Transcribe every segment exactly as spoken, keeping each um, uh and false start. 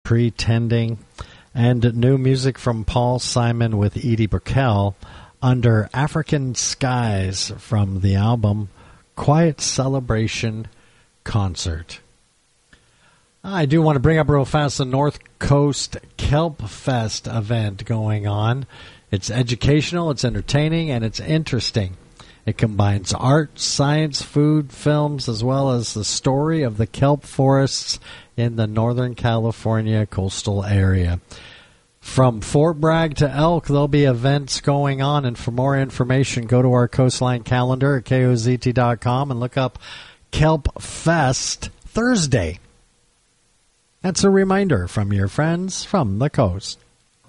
Pretending, and new music from Paul Simon with Edie Brickell under African Skies from the album Quiet Celebration Concert. I do want to bring up real fast the North Coast Kelp Fest event going on. It's educational, it's entertaining, and it's interesting. It combines art, science, food, films, as well as the story of the kelp forests in the Northern California coastal area. From Fort Bragg to Elk, there'll be events going on, and for more information, go to our Coastline calendar at K O Z T dot com and look up Kelp Fest Thursday. That's a reminder from your friends from the coast.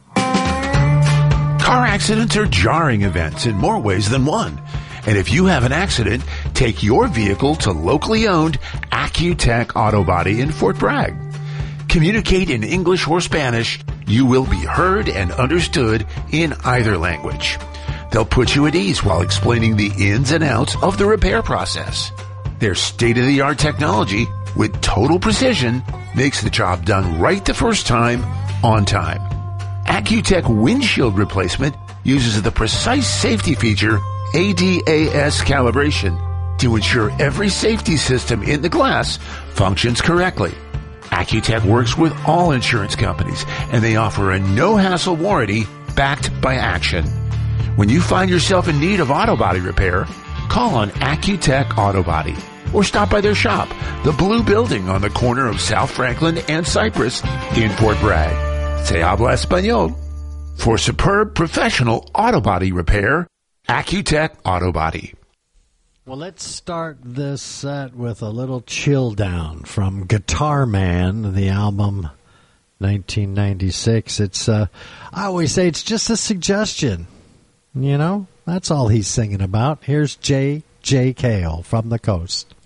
Car accidents are jarring events in more ways than one. And if you have an accident, take your vehicle to locally owned Accutech Auto Body in Fort Bragg. Communicate in English or Spanish. You will be heard and understood in either language. They'll put you at ease while explaining the ins and outs of the repair process. Their state-of-the-art technology, with total precision, makes the job done right the first time, on time. Accutech windshield replacement uses the precise safety feature A D A S calibration to ensure every safety system in the glass functions correctly. Accutech works with all insurance companies, and they offer a no-hassle warranty backed by action. When you find yourself in need of auto body repair, call on Accutech Auto Body or stop by their shop, the Blue Building on the corner of South Franklin and Cypress in Fort Bragg. Se habla español. For superb professional auto body repair, Accutech Auto Body. Well, let's start this set with a little chill down from Guitar Man, the album nineteen ninety-six. It's, uh, I always say it's just a suggestion. You know, that's all he's singing about. Here's J J. Cale from the coast.